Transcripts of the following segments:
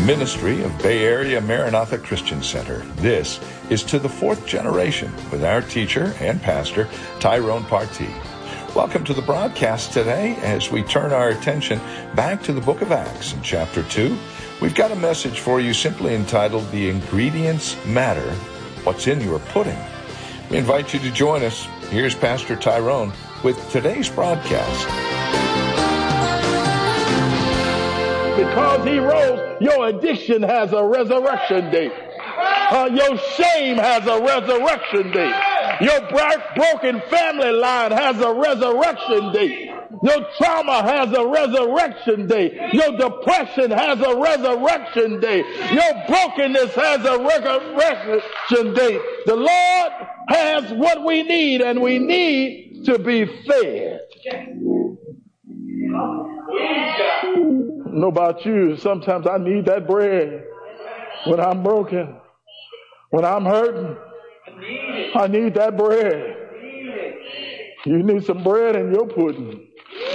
ministry of Bay Area Maranatha Christian Center. This is To the Fourth Generation with our teacher and pastor, Tyrone Partee. Welcome to the broadcast today as we turn our attention back to the book of Acts in chapter 2. We've got a message for you simply entitled, The Ingredients Matter, What's in Your Pudding. We invite you to join us. Here's Pastor Tyrone with today's broadcast. Because he rose, your addiction has a resurrection date. Your shame has a resurrection date. Your broken family line has a resurrection date. Your trauma has a resurrection date. Your depression has a resurrection date. Your brokenness has a resurrection date. The Lord has what we need, and we need to be fed. I don't know about you, sometimes I need that bread when I'm broken, when I'm hurting. I need that bread. You need some bread in your pudding.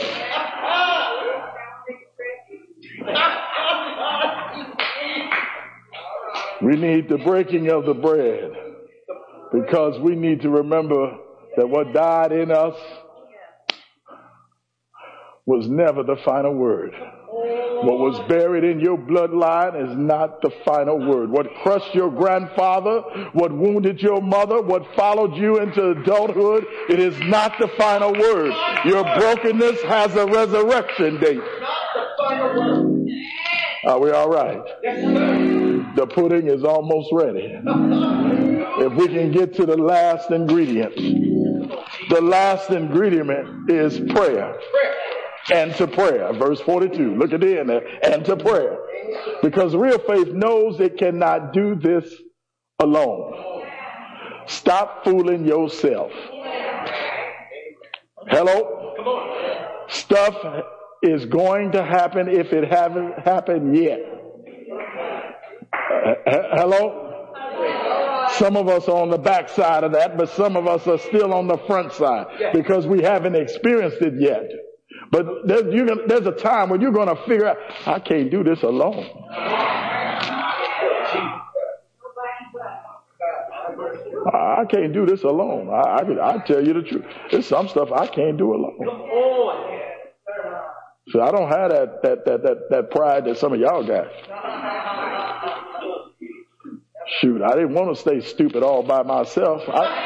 We need the breaking of the bread because we need to remember that what died in us was never the final word. What was buried in your bloodline is not the final word. What crushed your grandfather, what wounded your mother, what followed you into adulthood, it is not the final word. Your brokenness has a resurrection date. Are we all right? The pudding is almost ready. If we can get to the last ingredient. The last ingredient is prayer. And to prayer. Verse 42. Look at the end there. And to prayer. Because real faith knows it cannot do this alone. Stop fooling yourself. Hello? Stuff is going to happen if it hasn't happened yet. Hello? Some of us are on the back side of that, but some of us are still on the front side because we haven't experienced it yet. But there's a time when you're going to figure out, I can't do this alone. I can't do this alone. I tell you the truth. There's some stuff I can't do alone. So I don't have that pride that some of y'all got. Shoot, I didn't want to stay stupid all by myself.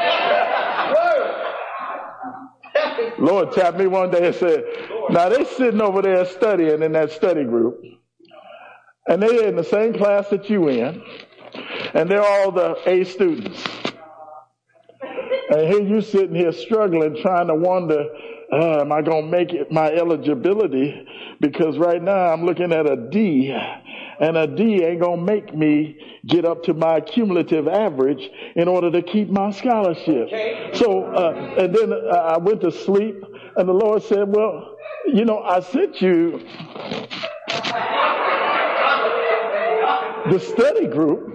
Lord tapped me one day and said, now they sitting over there studying in that study group, and they're in the same class that you in, and they're all the A students. And here you sitting here struggling, trying to wonder, am I going to make it my eligibility? Because right now I'm looking at a D, and a D ain't going to make me get up to my cumulative average in order to keep my scholarship. Okay. So, and then I went to sleep, and the Lord said, well, you know, I sent you the study group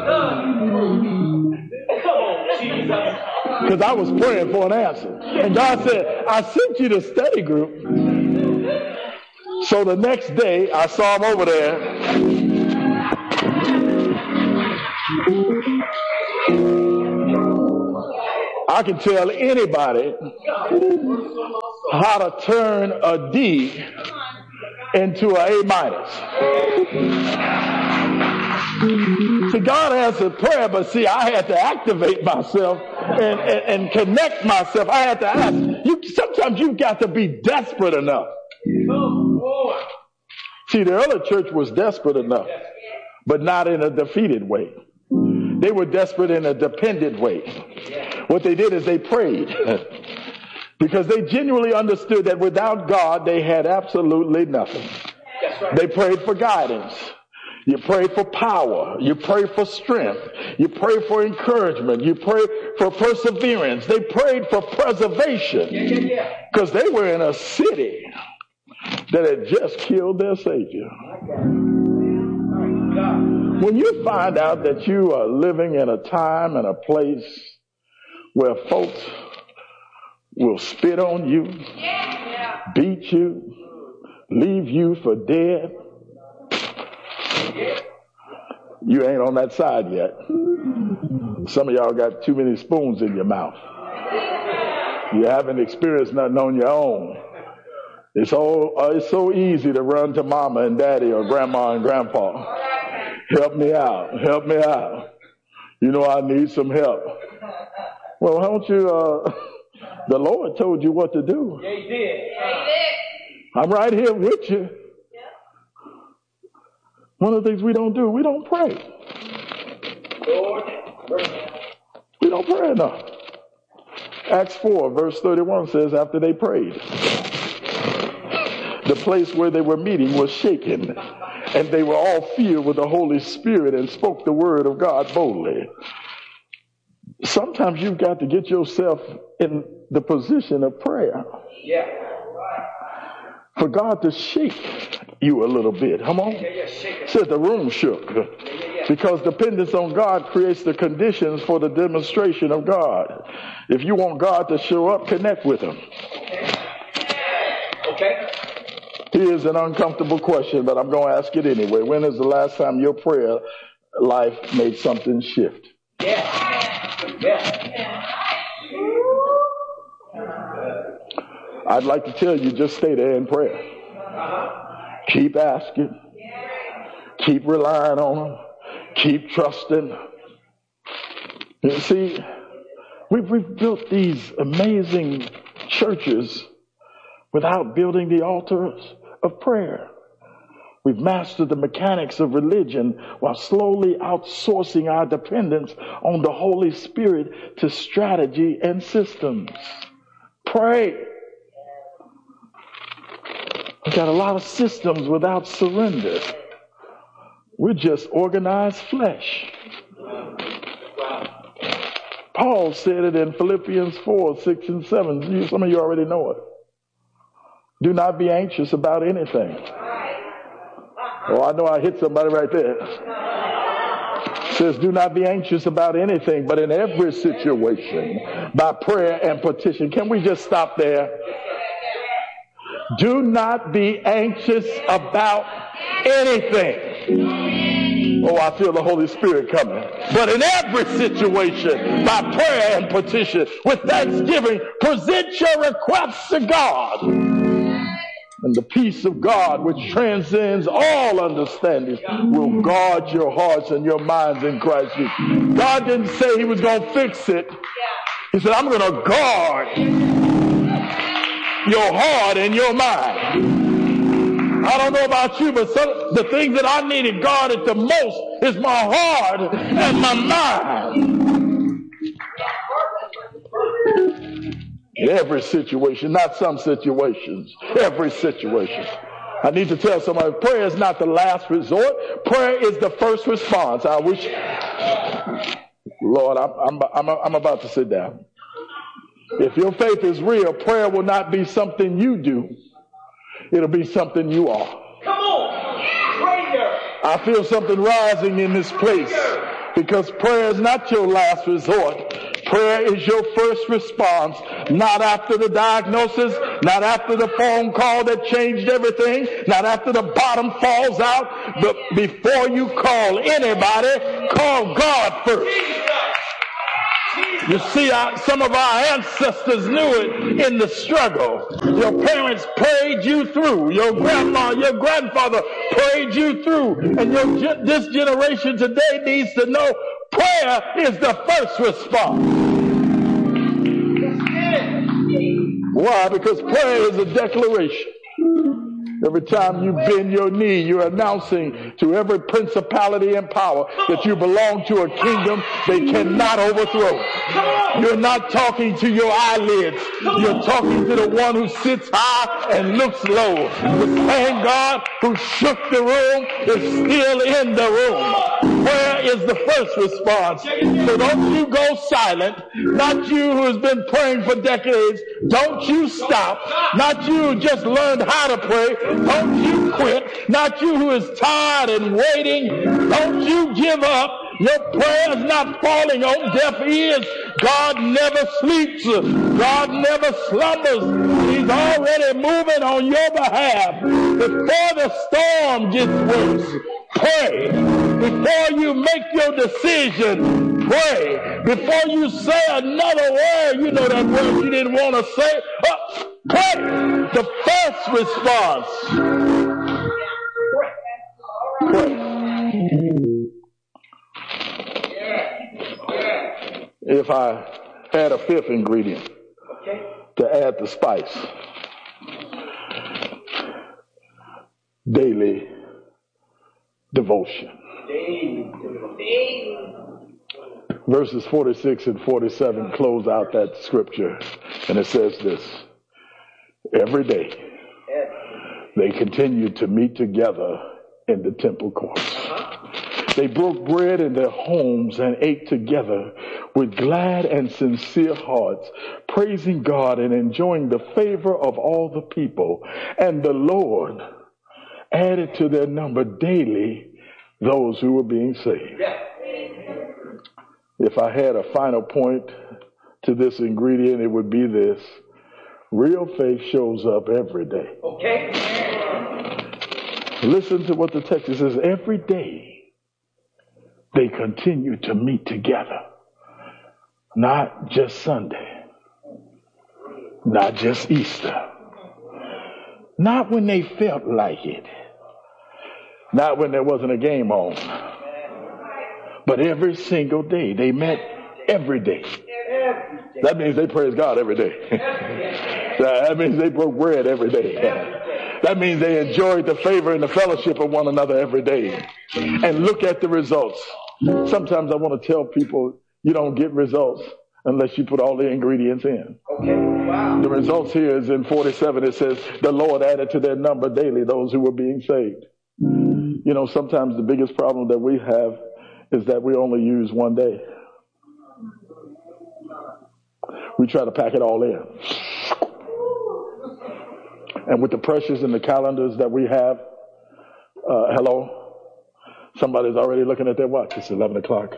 because I was praying for an answer. And God said, I sent you the study group. So the next day, I saw him over there. I can tell anybody how to turn a D into an A minus. See, God answered prayer, but see, I had to activate myself and connect myself. I had to ask. Sometimes you've got to be desperate enough. See, the early church was desperate enough, but not in a defeated way. They were desperate in a dependent way. What they did is they prayed because they genuinely understood that without God, they had absolutely nothing. They prayed for guidance. You pray for power. You pray for strength. You pray for encouragement. You pray for perseverance. They prayed for preservation because they were in a city that had just killed their Savior. When you find out that you are living in a time and a place where folks will spit on you, beat you, leave you for dead, You ain't on that side yet. Some of y'all got too many spoons in your mouth. You haven't experienced nothing on your own. It's so easy to run to mama and daddy or grandma and grandpa. Help me out. Help me out. You know I need some help. Well, don't you, the Lord told you what to do. Yeah, He did. I'm right here with you. One of the things we don't do, we don't pray. We don't pray enough. Acts 4, verse 31 says, after they prayed, the place where they were meeting was shaken, and they were all filled with the Holy Spirit and spoke the word of God boldly. Sometimes you've got to get yourself in the position of prayer. Yeah. For God to shake you a little bit. Come on. Said the room shook. Because dependence on God creates the conditions for the demonstration of God. If you want God to show up, connect with Him. Okay. Here's an uncomfortable question, but I'm going to ask it anyway. When is the last time your prayer life made something shift? I'd like to tell you, just stay there in prayer. Keep asking. Keep relying on Him. Keep trusting. You see, we've built these amazing churches without building the altars of prayer. We've mastered the mechanics of religion while slowly outsourcing our dependence on the Holy Spirit to strategy and systems. Pray. We've got a lot of systems without surrender. We're just organized flesh. Paul said it in Philippians 4, 6, and 7. Some of you already know it. Do not be anxious about anything. Oh, I know I hit somebody right there. It says, do not be anxious about anything, but in every situation, by prayer and petition. Can we just stop there? Do not be anxious about anything. Oh, I feel the Holy Spirit coming. But in every situation, by prayer and petition, with thanksgiving, present your requests to God. And the peace of God, which transcends all understanding, will guard your hearts and your minds in Christ Jesus. God didn't say He was going to fix it. He said, I'm going to guard your heart and your mind. I don't know about you, but the thing that I needed guarded the most is my heart and my mind. In every situation, not some situations, every situation. I need to tell somebody, prayer is not the last resort. Prayer is the first response. I wish, Lord, I'm about to sit down. If your faith is real, prayer will not be something you do. It'll be something you are. Come on. Prayer. I feel something rising in this place because prayer is not your last resort. Prayer is your first response, not after the diagnosis, not after the phone call that changed everything, not after the bottom falls out, but before you call anybody, call God first. You see, some of our ancestors knew it in the struggle. Your parents prayed you through. Your grandma, your grandfather prayed you through. And this generation today needs to know prayer is the first response. Why? Because prayer is a declaration. Every time you bend your knee, you're announcing to every principality and power that you belong to a kingdom they cannot overthrow. You're not talking to your eyelids. You're talking to the one who sits high and looks low. The same God who shook the room is still in the room. Prayer is the first response. So don't you go silent. Not you who has been praying for decades. Don't you stop. Not you who just learned how to pray. Don't you quit. Not you who is tired and waiting. Don't you give up. Your prayer is not falling on deaf ears. God never sleeps. God never slumbers. He's already moving on your behalf. Before the storm gets worse, pray. Before you make your decision, pray. Before you say another word, you know that word you didn't want to say, pray. The first response, pray. If I had a fifth ingredient to add the spice, daily devotion. Verses 46 and 47 close out that scripture, and it says this: every day they continued to meet together in the temple courts. They broke bread in their homes and ate together with glad and sincere hearts, praising God and enjoying the favor of all the people. And the Lord added to their number daily those who were being saved. If I had a final point to this ingredient, it would be this: real faith shows up every day. Okay. Listen to what the text says. Every day they continue to meet together. Not just Sunday. Not just Easter. Not when they felt like it. Not when there wasn't a game on. But every single day. They met every day. That means they praise God every day. That means they broke bread every day. That means they enjoyed the favor and the fellowship of one another every day. And look at the results. Sometimes I want to tell people you don't get results unless you put all the ingredients in. Okay. Wow. The results here is in 47. It says, the Lord added to their number daily those who were being saved. You know, sometimes the biggest problem that we have is that we only use one day. We try to pack it all in. And with the pressures and the calendars that we have, hello? Somebody's already looking at their watch. It's 11 o'clock.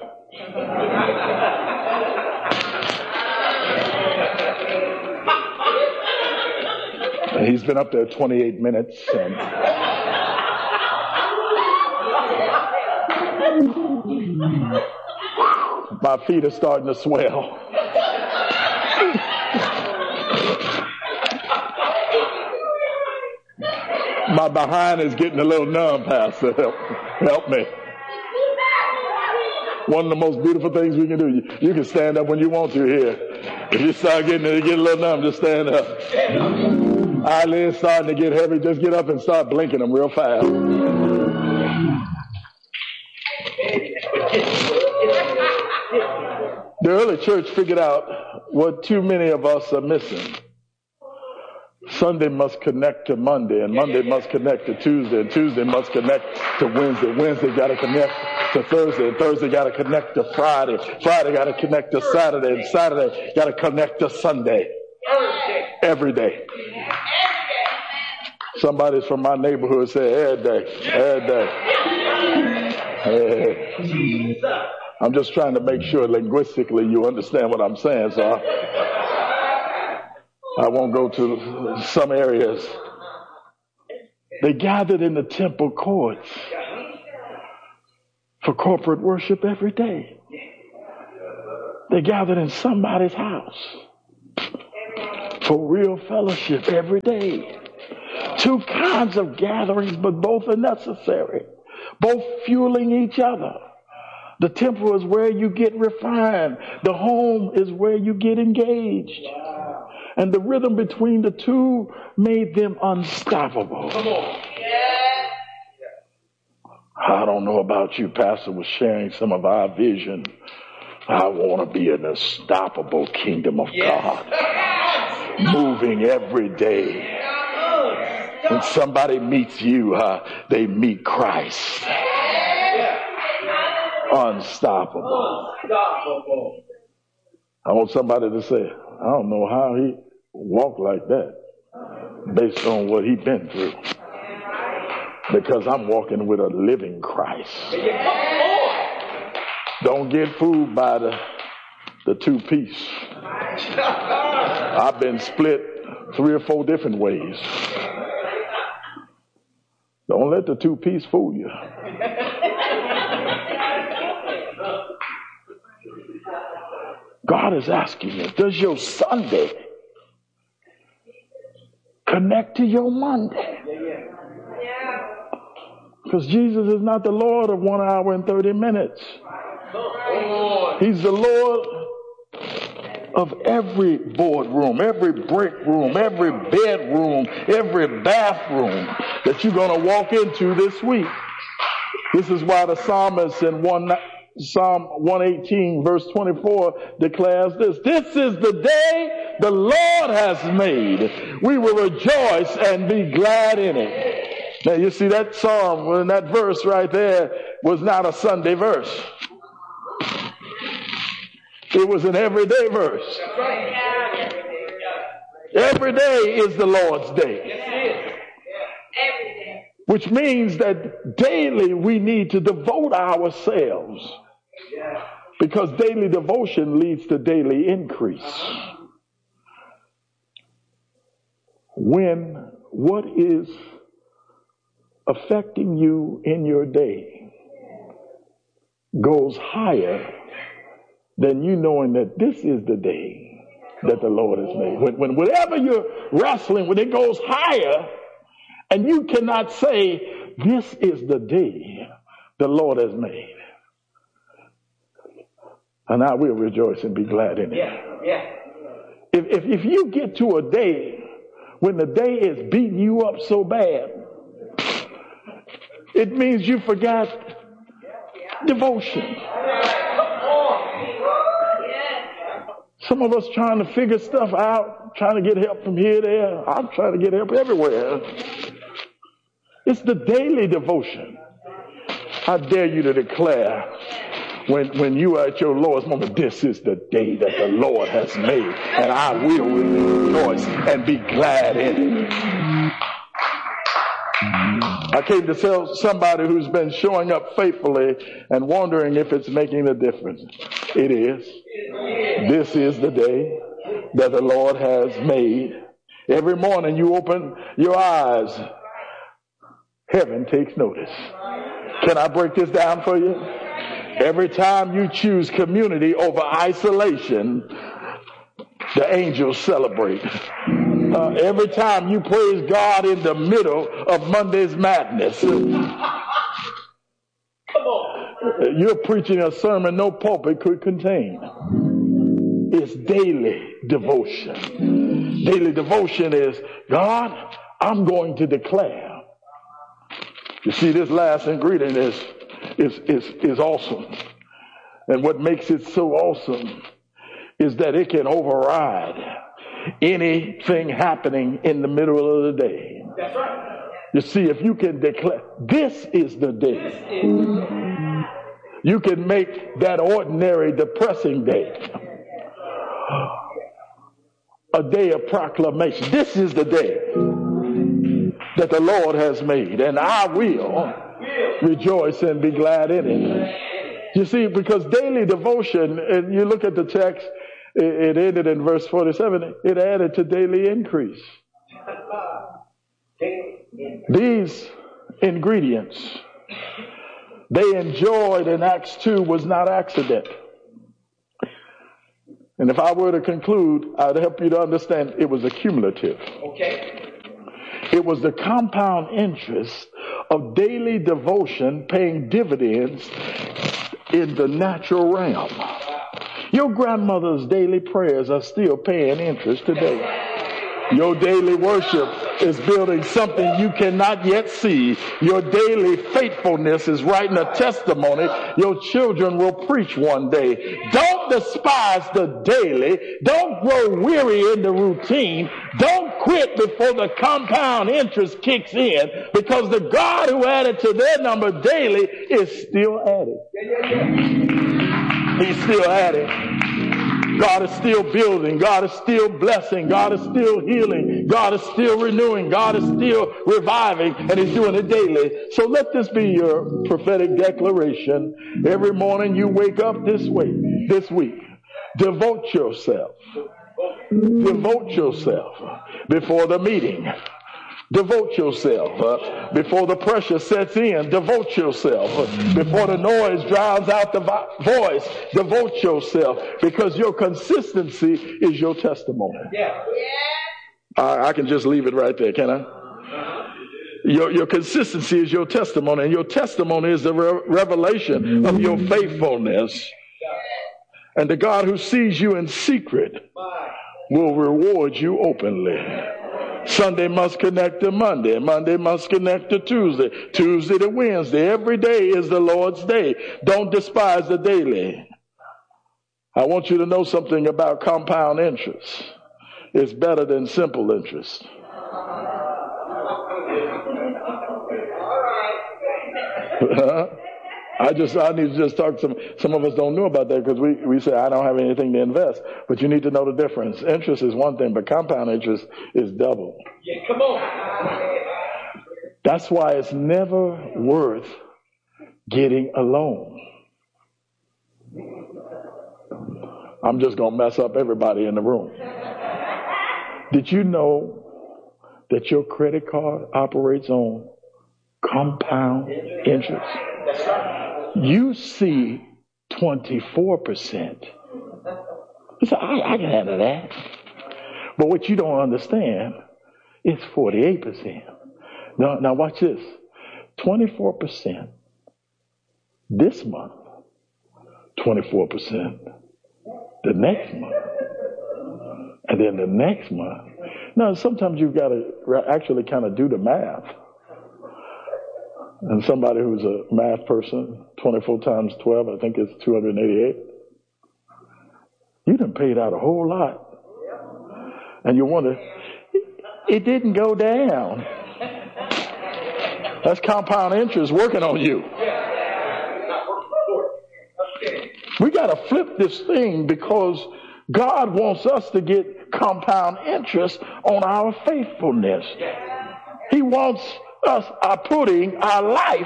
And he's been up there 28 minutes. And my feet are starting to swell. My behind is getting a little numb, Pastor. Help me. One of the most beautiful things we can do, you can stand up when you want to here. If you start getting a little numb, just stand up. Eyelids starting to get heavy, just get up and start blinking them real fast. The early church figured out what too many of us are missing. Sunday must connect to Monday, and Monday must connect to Tuesday, and Tuesday must connect to Wednesday. Wednesday got to connect to Thursday, and Thursday got to connect to Friday. Friday got to connect to Saturday, and Saturday got to connect to Sunday. Every day. Somebody's from my neighborhood said, every day, every day. I'm just trying to make sure linguistically you understand what I'm saying, so I won't go to some areas. They gathered in the temple courts for corporate worship every day. They gathered in somebody's house for real fellowship every day. Two kinds of gatherings, but both are necessary. Both fueling each other. The temple is where you get refined. The home is where you get engaged. And the rhythm between the two made them unstoppable. I don't know about you, Pastor was sharing some of our vision. I want to be an unstoppable kingdom of God. Moving every day. When somebody meets you, they meet Christ. Unstoppable. I want somebody to say, I don't know how he walked like that based on what he's been through. Because I'm walking with a living Christ. Don't get fooled by the two-piece. I've been split 3 or 4 different ways. Don't let the two-piece fool you. God is asking you, does your Sunday connect to your Monday? Because Jesus is not the Lord of 1 hour and 30 minutes. He's the Lord of every boardroom, every break room, every bedroom, every bathroom that you're going to walk into this week. This is why the psalmist in Psalm 118 verse 24 declares this: this is the day the Lord has made. We will rejoice and be glad in it. Now you see that psalm and that verse right there was not a Sunday verse. It was an everyday verse. Every day is the Lord's day. Which means that daily we need to devote ourselves, because daily devotion leads to daily increase. When what is affecting you in your day goes higher than you knowing that this is the day that the Lord has made. When whatever you're wrestling, when it goes higher, and you cannot say, this is the day the Lord has made, and I will rejoice and be glad in it. If you get to a day when the day is beating you up so bad, it means you forgot devotion. Some of us trying to figure stuff out, trying to get help from here, there. I'm trying to get help everywhere. It's the daily devotion. I dare you to declare when you are at your lowest moment, this is the day that the Lord has made, and I will rejoice and be glad in it. I came to tell somebody who's been showing up faithfully and wondering if it's making a difference. It is. This is the day that the Lord has made. Every morning you open your eyes, heaven takes notice. Can I break this down for you? Every time you choose community over isolation, the angels celebrate. Every time you praise God in the middle of Monday's madness, you're preaching a sermon no pulpit could contain. It's daily devotion. Daily devotion is, God, I'm going to declare. You see, this last ingredient is awesome. And what makes it so awesome is that it can override anything happening in the middle of the day. That's right. You see, if you can declare, this is the day, you can make that ordinary depressing day a day of proclamation. This is the day that the Lord has made, and I will rejoice and be glad in it. You see, because daily devotion, and you look at the text, it ended in verse 47, it added to daily increase. These ingredients they enjoyed in Acts 2 was not accident. And if I were to conclude, I'd help you to understand it was accumulative. Okay. It was the compound interest of daily devotion paying dividends in the natural realm. Your grandmother's daily prayers are still paying interest today. Your daily worship is building something you cannot yet see. Your daily faithfulness is writing a testimony your children will preach one day. Don't despise the daily. Don't grow weary in the routine. Don't quit before the compound interest kicks in, because the God who added to their number daily is still adding. He's still adding. God is still building. God is still blessing. God is still healing. God is still renewing. God is still reviving, and He's doing it daily. So let this be your prophetic declaration. Every morning you wake up this week, devote yourself. Devote yourself before the meeting. Devote yourself. Before the pressure sets in, devote yourself. Before the noise drowns out the voice, devote yourself. Because your consistency is your testimony. Yeah. I can just leave it right there, can I? Your consistency is your testimony, and your testimony is the revelation of your faithfulness. And the God who sees you in secret will reward you openly. Sunday must connect to Monday. Monday must connect to Tuesday. Tuesday to Wednesday. Every day is the Lord's day. Don't despise the daily. I want you to know something about compound interest. It's better than simple interest. I need to just talk to some of us don't know about that because we say, I don't have anything to invest. But you need to know the difference. Interest is one thing, but compound interest is double. Yeah, come on. That's why it's never worth getting a loan. I'm just going to mess up everybody in the room. Did you know that your credit card operates on compound interest? That's right. You see 24%. You say, I can handle that. But what you don't understand is 48%. Now watch this. 24% this month, 24% the next month, and then the next month. Now, sometimes you've got to actually kind of do the math. And somebody who's a math person, 24 times 12, I think it's 288. You done paid out a whole lot. And you wonder, it didn't go down. That's compound interest working on you. We got to flip this thing because God wants us to get compound interest on our faithfulness. He wants us are putting our life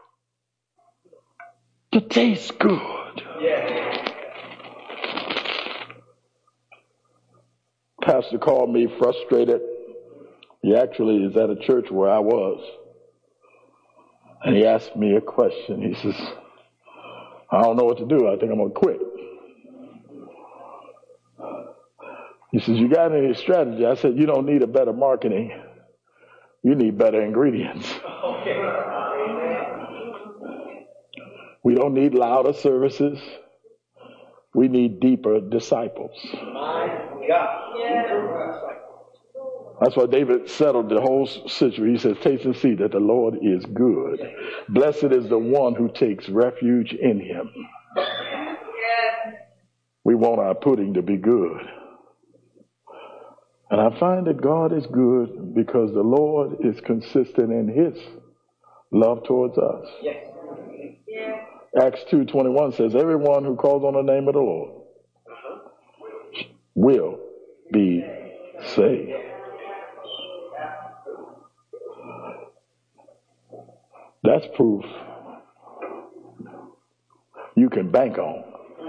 to taste good. Yeah. Pastor called me frustrated. He actually is at a church where I was. And he asked me a question. He says, I don't know what to do. I think I'm going to quit. He says, you got any strategy? I said, you don't need a better marketing. You need better ingredients. Okay. We don't need louder services. We need deeper disciples. My God. That's why David settled the whole situation. He says, taste and see that the Lord is good. Blessed is the one who takes refuge in him. We want our pudding to be good. And I find that God is good because the Lord is consistent in his love towards us. Yes. Acts 2:21 says, everyone who calls on the name of the Lord will be saved. That's proof you can bank on.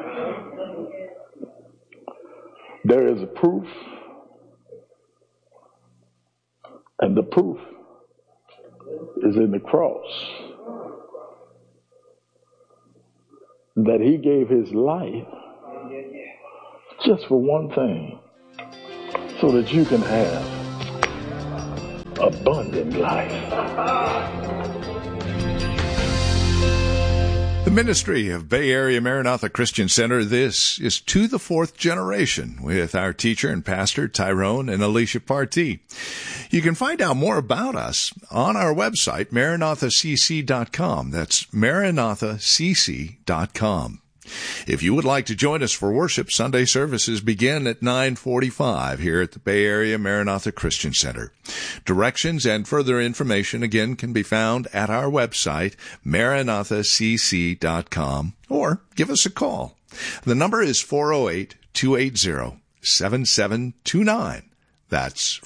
There is a proof, and the proof is in the cross. That he gave his life just for one thing, so that you can have abundant life. The ministry of Bay Area Maranatha Christian Center, this is To the Fourth Generation with our teacher and pastor Tyrone and Alicia Partee. You can find out more about us on our website, MaranathaCC.com. That's MaranathaCC.com. If you would like to join us for worship, Sunday services begin at 9:45 here at the Bay Area Maranatha Christian Center. Directions and further information again can be found at our website, MaranathaCC.com, or give us a call. The number is 408-280-7729. That's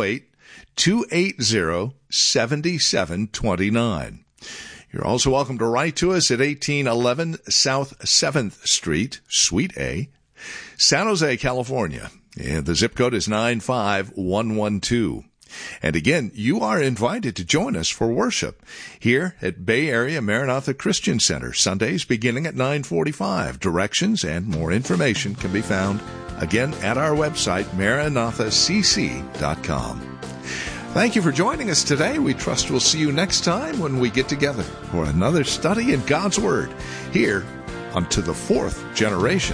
408-280-7729. You're also welcome to write to us at 1811 South 7th Street, Suite A, San Jose, California. And the zip code is 95112. And again, you are invited to join us for worship here at Bay Area Maranatha Christian Center, Sundays beginning at 9:45. Directions and more information can be found, again, at our website, maranathacc.com. Thank you for joining us today. We trust we'll see you next time when we get together for another study in God's Word here on To the Fourth Generation.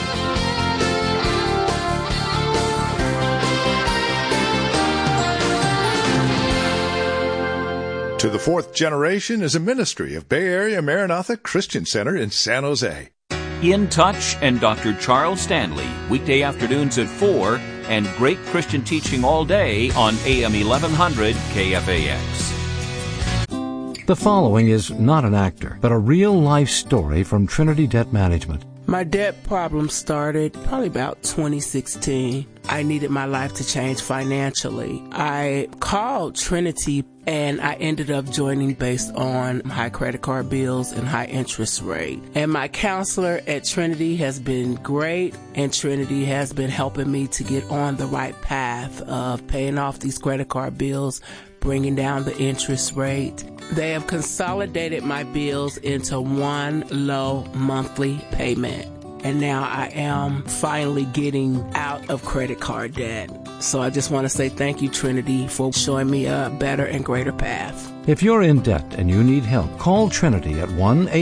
To the Fourth Generation is a ministry of Bay Area Maranatha Christian Center in San Jose. In Touch and Dr. Charles Stanley, weekday afternoons at 4, and great Christian teaching all day on AM 1100 KFAX. The following is not an actor, but a real-life story from Trinity Debt Management. My debt problem started probably about 2016. I needed my life to change financially. I called Trinity and I ended up joining based on high credit card bills and high interest rate. And my counselor at Trinity has been great, and Trinity has been helping me to get on the right path of paying off these credit card bills, bringing down the interest rate. They have consolidated my bills into one low monthly payment. And now I am finally getting out of credit card debt. So I just want to say thank you, Trinity, for showing me a better and greater path. If you're in debt and you need help, call Trinity at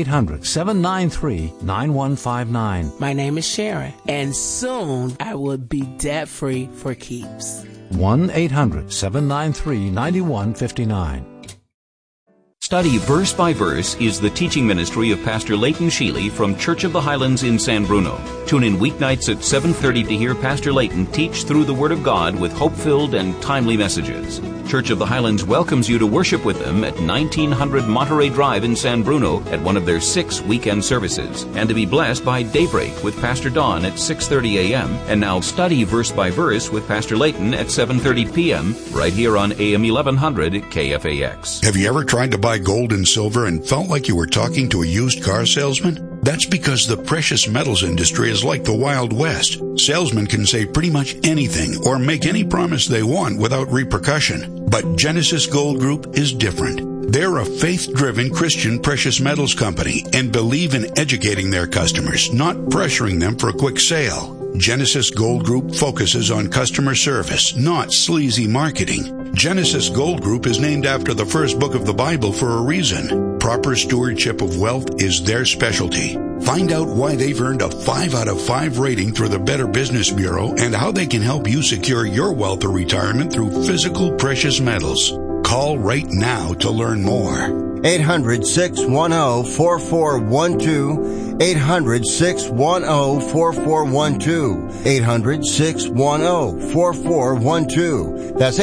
1-800-793-9159. My name is Sharon, and soon I will be debt-free for keeps. 1-800-793-9159. Study Verse by Verse is the teaching ministry of Pastor Leighton Sheely from Church of the Highlands in San Bruno. Tune in weeknights at 7:30 to hear Pastor Leighton teach through the Word of God with hope-filled and timely messages. Church of the Highlands welcomes you to worship with them at 1900 Monterey Drive in San Bruno at one of their 6 weekend services, and to be blessed by Daybreak with Pastor Don at 6:30 a.m. And now Study Verse by Verse with Pastor Leighton at 7:30 p.m. right here on AM 1100 KFAX. Have you ever tried to buy gold and silver and felt like you were talking to a used car salesman? That's because the precious metals industry is like the Wild West. Salesmen can say pretty much anything or make any promise they want without repercussion. But Genesis Gold Group is different. They're a faith-driven Christian precious metals company and believe in educating their customers, not pressuring them for a quick sale. Genesis Gold Group focuses on customer service, not sleazy marketing. Genesis Gold Group is named after the first book of the Bible for a reason. Proper stewardship of wealth is their specialty. Find out why they've earned a 5 out of 5 rating through the Better Business Bureau and how they can help you secure your wealth or retirement through physical precious metals. Call right now to learn more. 800-610-4412. 800-610-4412. 800-610-4412. That's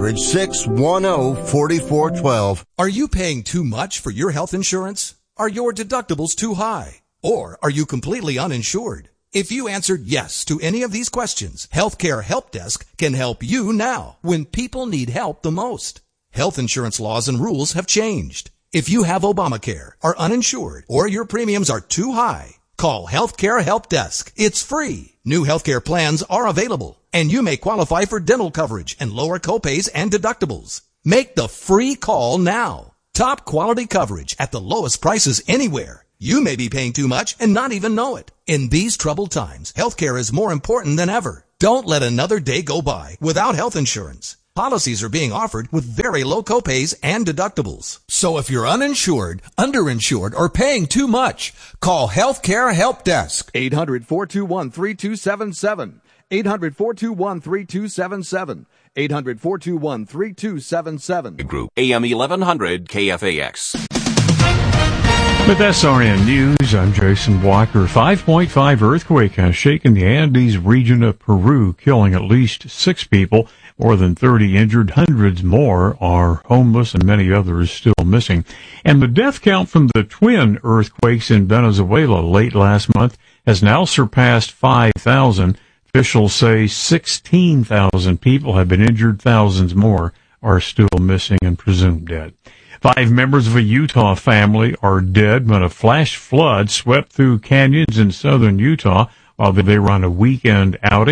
800-610-4412. Are you paying too much for your health insurance? Are your deductibles too high? Or are you completely uninsured? If you answered yes to any of these questions, Healthcare Help Desk can help you now when people need help the most. Health insurance laws and rules have changed. If you have Obamacare, are uninsured, or your premiums are too high, call Healthcare Help Desk. It's free. New healthcare plans are available, and you may qualify for dental coverage and lower copays and deductibles. Make the free call now. Top quality coverage at the lowest prices anywhere. You may be paying too much and not even know it. In these troubled times, healthcare is more important than ever. Don't let another day go by without health insurance. Policies are being offered with very low copays and deductibles. So if you're uninsured, underinsured, or paying too much, call Healthcare Help Desk. 800-421-3277. 800-421-3277. 800-421-3277. Group AM 1100 KFAX. With SRN News, I'm Jason Walker. 5.5 earthquake has shaken the Andes region of Peru, killing at least 6 people, more than 30 injured. Hundreds more are homeless and many others still missing. And the death count from the twin earthquakes in Venezuela late last month has now surpassed 5,000. Officials say 16,000 people have been injured. Thousands more are still missing and presumed dead. 5 members of a Utah family are dead when a flash flood swept through canyons in southern Utah while they were on a weekend outing.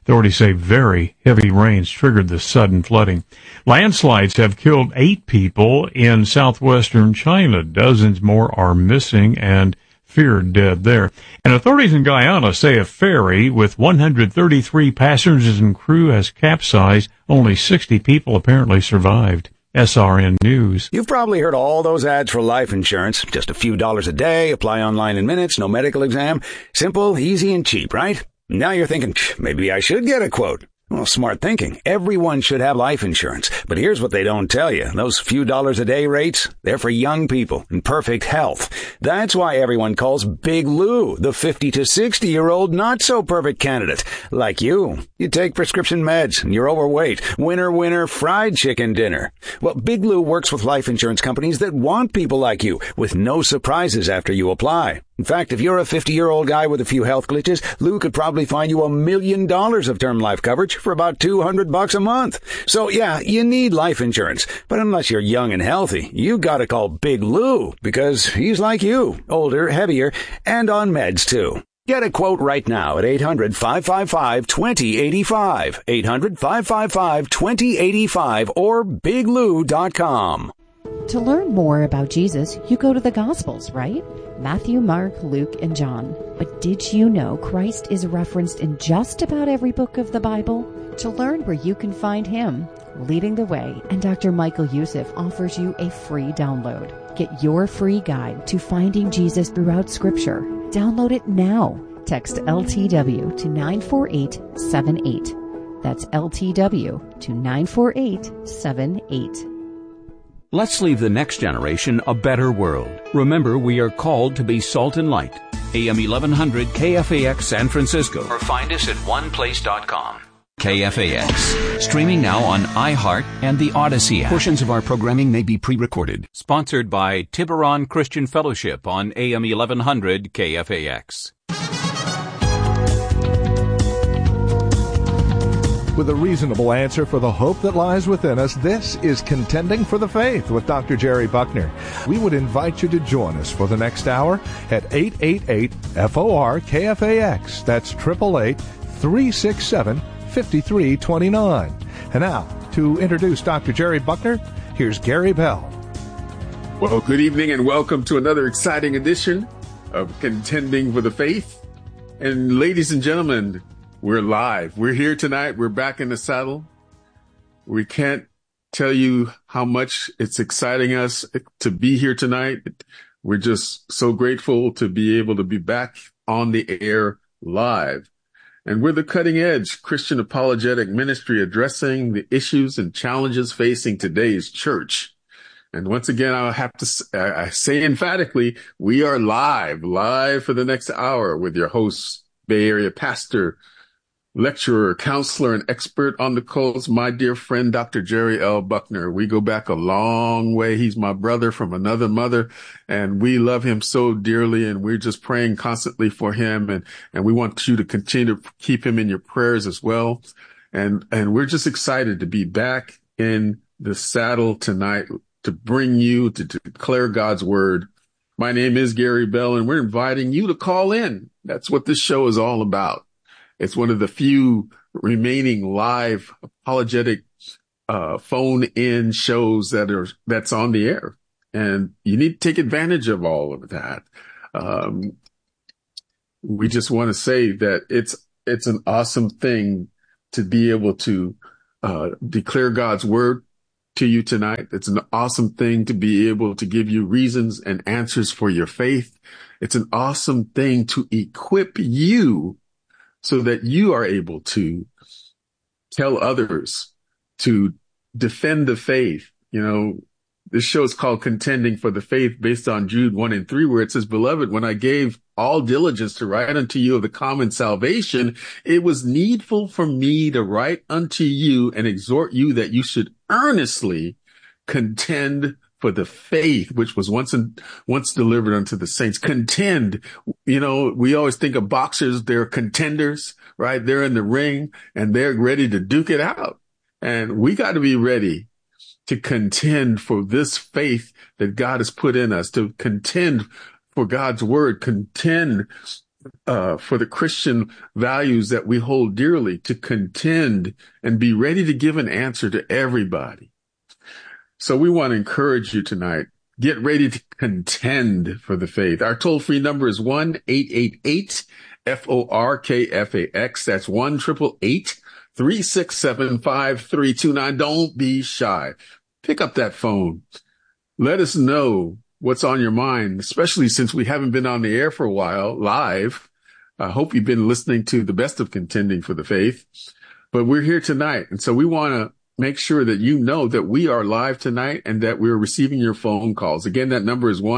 Authorities say very heavy rains triggered the sudden flooding. Landslides have killed 8 people in southwestern China. Dozens more are missing and feared dead there. And authorities in Guyana say a ferry with 133 passengers and crew has capsized. Only 60 people apparently survived. SRN News. You've probably heard all those ads for life insurance. Just a few dollars a day, apply online in minutes, no medical exam. Simple, easy, and cheap, right? Now you're thinking, maybe I should get a quote. Well, smart thinking. Everyone should have life insurance. But here's what they don't tell you. Those few dollars a day rates, they're for young people in perfect health. That's why everyone calls Big Lou the 50 to 60-year-old not-so-perfect candidate. Like you. You take prescription meds and you're overweight. Winner, fried chicken dinner. Well, Big Lou works with life insurance companies that want people like you with no surprises after you apply. In fact, if you're a 50-year-old guy with a few health glitches, Lou could probably find you $1 million of term life coverage for about $200 a month. So yeah, you need life insurance. But unless you're young and healthy, you gotta call Big Lou because he's like you, older, heavier, and on meds too. Get a quote right now at 800-555-2085, 800-555-2085, or biglou.com. To learn more about Jesus, you go to the Gospels, right? Matthew, Mark, Luke, and John. But did you know Christ is referenced in just about every book of the Bible? To learn where you can find Him, Leading the Way, and Dr. Michael Youssef offers you a free download. Get your free guide to finding Jesus throughout Scripture. Download it now. Text LTW to 94878. That's LTW to 94878. Let's leave the next generation a better world. Remember, we are called to be salt and light. AM 1100 KFAX San Francisco. Or find us at oneplace.com. KFAX. Streaming now on iHeart and the Odyssey app. Portions of our programming may be pre-recorded. Sponsored by Tiburon Christian Fellowship on AM 1100 KFAX. With a reasonable answer for the hope that lies within us, this is Contending for the Faith with Dr. Jerry Buckner. We would invite you to join us for the next hour at 888-FOR-KFAX. That's 888-367-5329. And now, to introduce Dr. Jerry Buckner, here's Gary Bell. Well, good evening and welcome to another exciting edition of Contending for the Faith. And ladies and gentlemen, we're live. We're here tonight. We're back in the saddle. We can't tell you how much it's exciting us to be here tonight. We're just so grateful to be able to be back on the air live. And we're the cutting edge Christian apologetic ministry addressing the issues and challenges facing today's church. And once again, I say emphatically, we are live for the next hour with your host, Bay Area pastor, lecturer, counselor, and expert on the coast, my dear friend, Dr. Jerry L. Buckner. We go back a long way. He's my brother from another mother, and we love him so dearly, and we're just praying constantly for him, and we want you to continue to keep him in your prayers as well. And we're just excited to be back in the saddle tonight to bring you to declare God's word. My name is Gary Bell, and we're inviting you to call in. That's what this show is all about. It's one of the few remaining live apologetic phone-in shows that's on the air, and you need to take advantage of all of that. We just want to say that it's an awesome thing to be able to declare God's word to you tonight. It's an awesome thing to be able to give you reasons and answers for your faith. It's an awesome thing to equip you so that you are able to tell others to defend the faith. You know, this show is called Contending for the Faith based on Jude 1:3, where it says, "Beloved, when I gave all diligence to write unto you of the common salvation, it was needful for me to write unto you and exhort you that you should earnestly contend for the faith which was once delivered unto the saints." Contend. You know, we always think of boxers, they're contenders, right? They're in the ring and they're ready to duke it out. And we got to be ready to contend for this faith that God has put in us, to contend for God's word, contend for the Christian values that we hold dearly, to contend and be ready to give an answer to everybody. So we want to encourage you tonight. Get ready to contend for the faith. Our toll-free number is 1-888-FORKFAX. That's 1-888-367-5329. Don't be shy. Pick up that phone. Let us know what's on your mind, especially since we haven't been on the air for a while, live. I hope you've been listening to the best of Contending for the Faith. But we're here tonight, and so we want to make sure that you know that we are live tonight and that we're receiving your phone calls. Again, that number is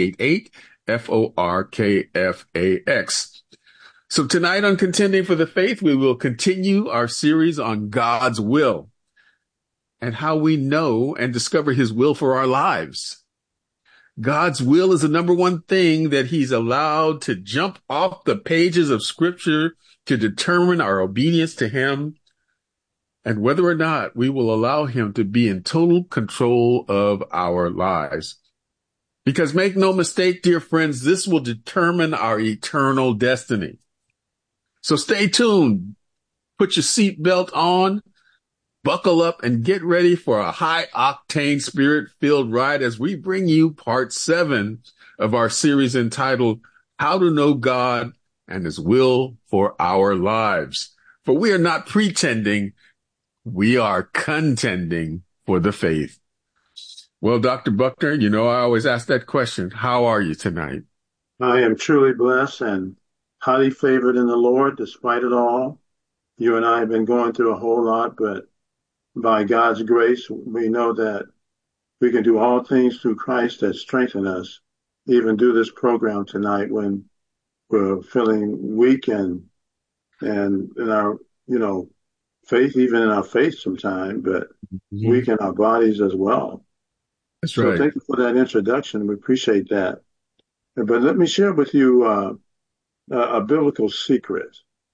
1-888-FORKFAX. So tonight on Contending for the Faith, we will continue our series on God's will and how we know and discover his will for our lives. God's will is the number one thing that he's allowed to jump off the pages of Scripture to determine our obedience to him and whether or not we will allow him to be in total control of our lives. Because make no mistake, dear friends, this will determine our eternal destiny. So stay tuned, put your seatbelt on, buckle up, and get ready for a high-octane, spirit-filled ride as we bring you part 7 of our series entitled, How to Know God and His Will for Our Lives. For we are not pretending, we are contending for the faith. Well, Dr. Buckner, you know, I always ask that question. How are you tonight? I am truly blessed and highly favored in the Lord despite it all. You and I have been going through a whole lot, but by God's grace, we know that we can do all things through Christ that strengthen us, even do this program tonight when we're feeling weak and in our, faith, even in our faith sometime, but weak in our bodies as well. That's right. So thank you for that introduction. We appreciate that. But let me share with you a biblical secret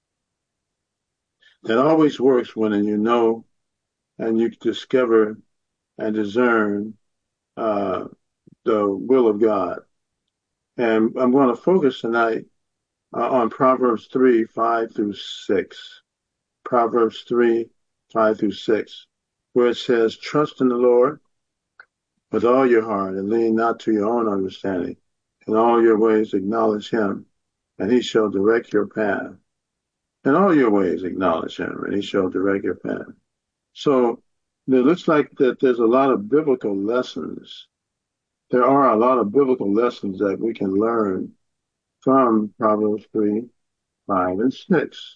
that always works when you know and you discover and discern the will of God. And I'm going to focus tonight on Proverbs 3, 5 through 6. Proverbs 3, 5 through 6, where it says, trust in the Lord with all your heart and lean not to your own understanding. In all your ways acknowledge him, and he shall direct your path. In all your ways acknowledge him, and he shall direct your path. So it looks like that there's a lot of biblical lessons. There are a lot of biblical lessons that we can learn from Proverbs 3, 5, and 6.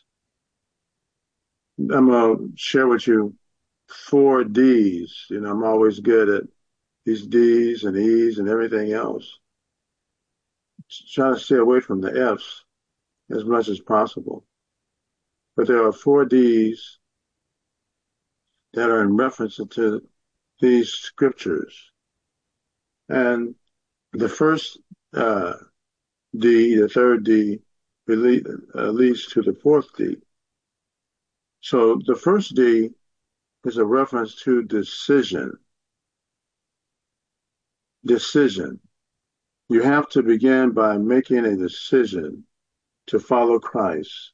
I'm going to share with you 4 D's. I'm always good at these D's and E's and everything else. Trying to stay away from the F's as much as possible. But there are 4 D's that are in reference to these scriptures. And the first D, the third D, leads to the fourth D. So the first D is a reference to decision. Decision. You have to begin by making a decision to follow Christ.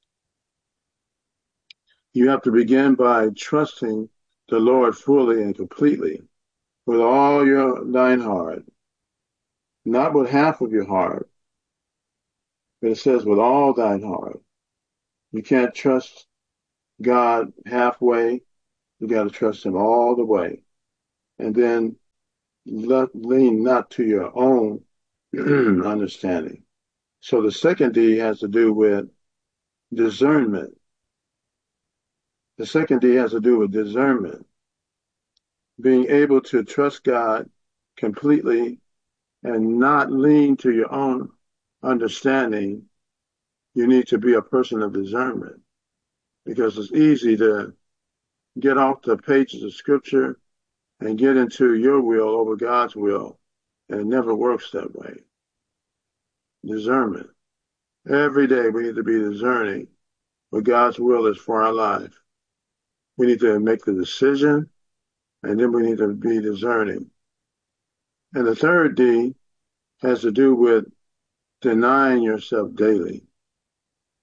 You have to begin by trusting the Lord fully and completely with all your thine heart, not with half of your heart, but it says with all thine heart. You can't trust God halfway. You got to trust him all the way. And then lean not to your own understanding. So the second D has to do with discernment. The second D has to do with discernment. Being able to trust God completely and not lean to your own understanding. You need to be a person of discernment, because it's easy to get off the pages of Scripture and get into your will over God's will, and it never works that way. Discernment. Every day we need to be discerning what God's will is for our life. We need to make the decision, and then we need to be discerning. And the third D has to do with denying yourself daily.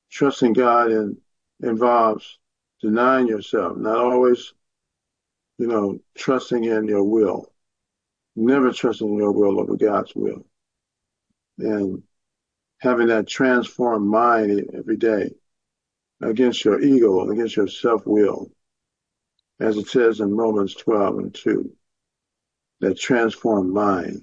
trusting God involves denying yourself, not always, trusting in your will, never trusting in your will over God's will, and having that transformed mind every day against your ego, against your self-will, as it says in Romans 12:2, that transformed mind.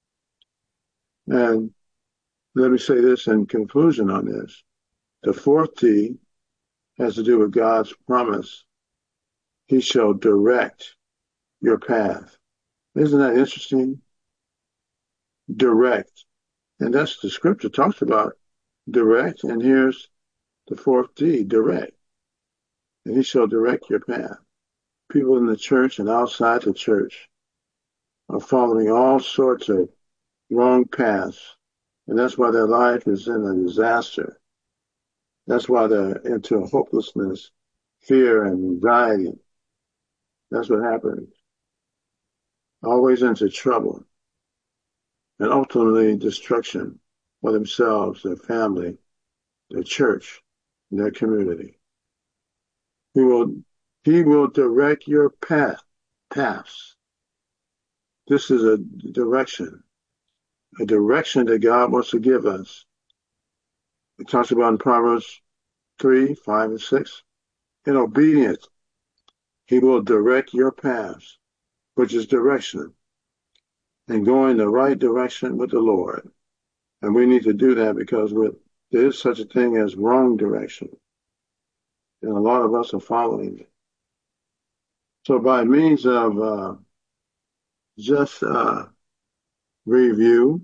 And let me say this in conclusion on this. The fourth D has to do with God's promise. He shall direct your path. Isn't that interesting? Direct. And that's the scripture talks about direct. And here's the fourth D, direct. And he shall direct your path. People in the church and outside the church are following all sorts of wrong paths. And that's why their life is in a disaster. That's why they're into hopelessness, fear, and anxiety. That's what happens. Always into trouble. And ultimately destruction for themselves, their family, their church, and their community. He will direct your paths. This is a direction that God wants to give us. It talks about in Proverbs 3:5-6. In obedience, he will direct your paths, which is direction, and go in the right direction with the Lord. And we need to do that because there is such a thing as wrong direction. And a lot of us are following it. So by means of just review,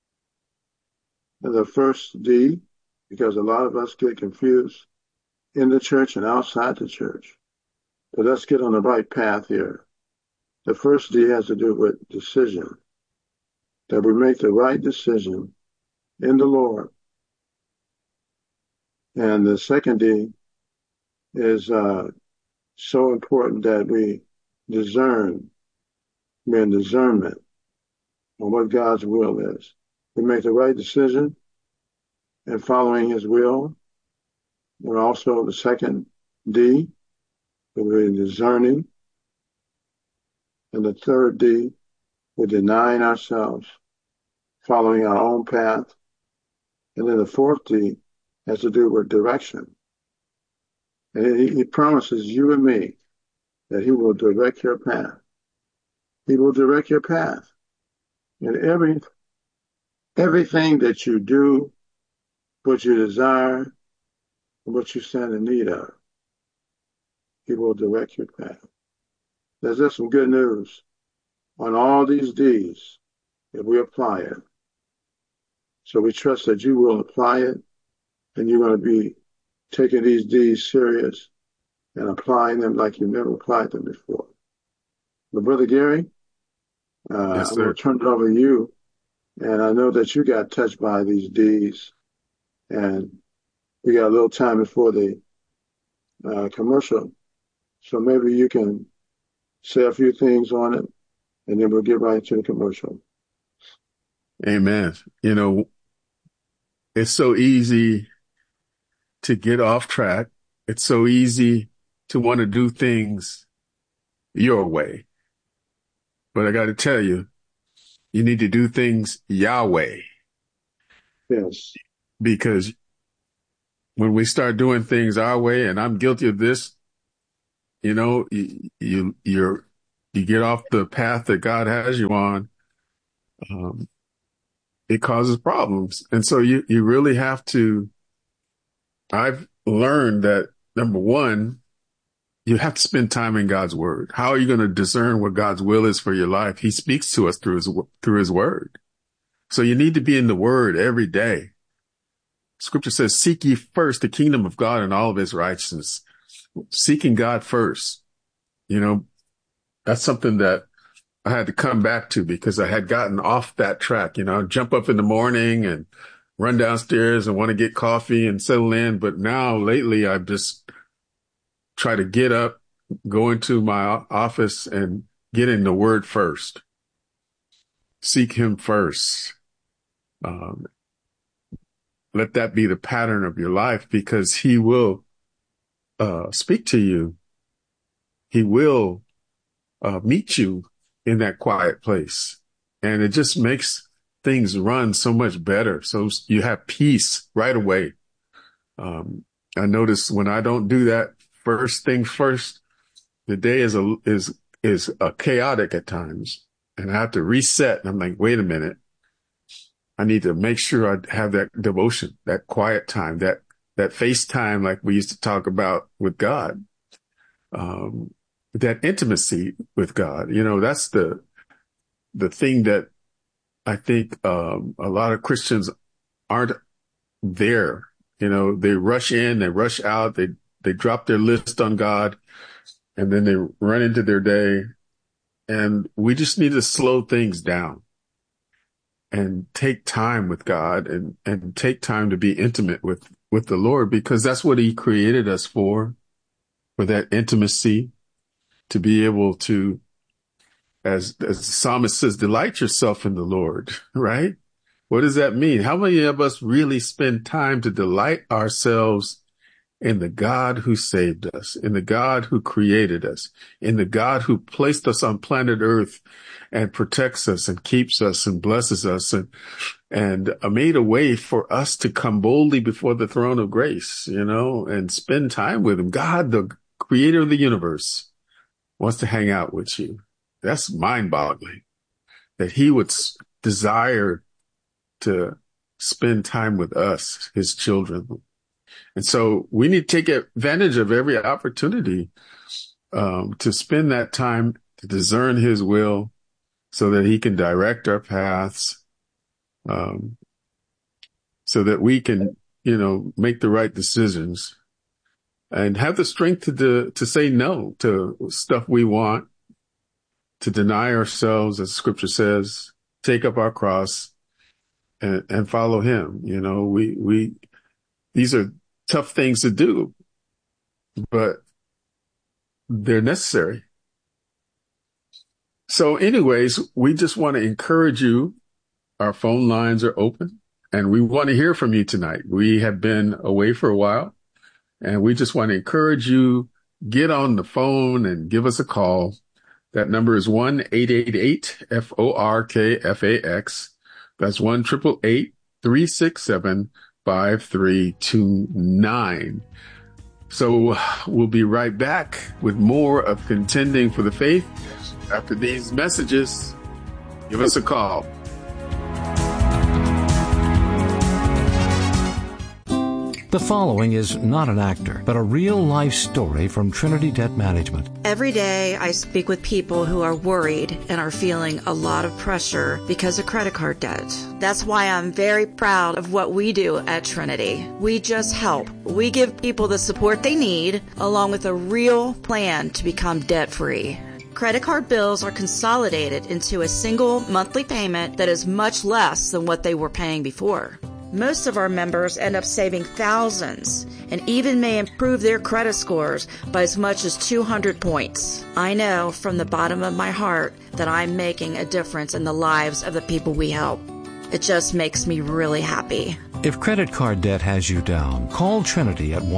the first D, because a lot of us get confused in the church and outside the church. But let's get on the right path here. The first D has to do with decision, that we make the right decision in the Lord. And the second D is so important that we discern, we're in discernment on what God's will is. We make the right decision and following his will. And also the second D, we're discerning. And the third D, we're denying ourselves, following our own path. And then the fourth D has to do with direction. And he promises you and me that he will direct your path. He will direct your path. And everything that you do, what you desire, and what you stand in need of, he will direct your path. There's just some good news on all these D's if we apply it. So we trust that you will apply it, and you're going to be taking these D's serious and applying them like you've never applied them before. But Brother Gary, yes, I'm going to turn it over to you. And I know that you got touched by these D's. And we got a little time before the commercial. So maybe you can say a few things on it, and then we'll get right to the commercial. Amen. It's so easy to get off track. It's so easy to want to do things your way. But I got to tell you, you need to do things Yahweh. Yes. Because when we start doing things our way, and I'm guilty of this, you get off the path that God has you on, it causes problems. And so you really have to, I've learned that, number one, you have to spend time in God's word. How are you going to discern what God's will is for your life? He speaks to us through his word. So you need to be in the word every day. Scripture says, seek ye first the kingdom of God and all of his righteousness. Seeking God first. That's something that I had to come back to because I had gotten off that track. Jump up in the morning and run downstairs and want to get coffee and settle in. But now lately I've just try to get up, go into my office and get in the word first. Seek him first. let that be the pattern of your life, because he will speak to you. He will meet you in that quiet place. And it just makes things run so much better. So you have peace right away. I notice when I don't do that first thing first, the day is chaotic at times, and I have to reset. And I'm like, wait a minute. I need to make sure I have that devotion, that quiet time, that face time, like we used to talk about with God, that intimacy with God. You know, that's the thing that I think a lot of Christians aren't there. You know, they rush in, they rush out, they drop their list on God, and then they run into their day. And we just need to slow things down and take time with God and take time to be intimate with the Lord, because that's what he created us for that intimacy, to be able to, as the psalmist says, delight yourself in the Lord, right? What does that mean? How many of us really spend time to delight ourselves in the God who saved us, in the God who created us, in the God who placed us on planet Earth and protects us and keeps us and blesses us and made a way for us to come boldly before the throne of grace, you know, and spend time with him? God, the creator of the universe, wants to hang out with you. That's mind-boggling that he would desire to spend time with us, his children. And so we need to take advantage of every opportunity to spend that time to discern his will so that he can direct our paths, so that we can, you know, make the right decisions and have the strength to say no to stuff we want, to deny ourselves, as scripture says, take up our cross and follow him. You know, these are tough things to do, but they're necessary. So anyways, we just want to encourage you. Our phone lines are open and we want to hear from you tonight. We have been away for a while and we just want to encourage you, get on the phone and give us a call. That number is 1-888-FORKFAX. That's 1-888-367-5329. So we'll be right back with more of Contending for the Faith after these messages. Give us a call. The following is not an actor, but a real-life story from Trinity Debt Management. Every day I speak with people who are worried and are feeling a lot of pressure because of credit card debt. That's why I'm very proud of what we do at Trinity. We just help. We give people the support they need, along with a real plan to become debt-free. Credit card bills are consolidated into a single monthly payment that is much less than what they were paying before. Most of our members end up saving thousands and even may improve their credit scores by as much as 200 points. I know from the bottom of my heart that I'm making a difference in the lives of the people we help. It just makes me really happy. If credit card debt has you down, call Trinity at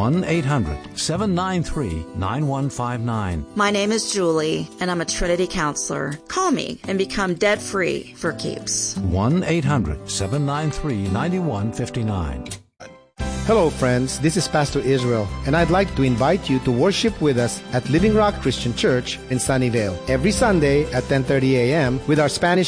1-800-793-9159. My name is Julie, and I'm a Trinity counselor. Call me and become debt-free for keeps. 1-800-793-9159. Hello, friends. This is Pastor Israel, and I'd like to invite you to worship with us at Living Rock Christian Church in Sunnyvale every Sunday at 10:30 a.m. with our Spanish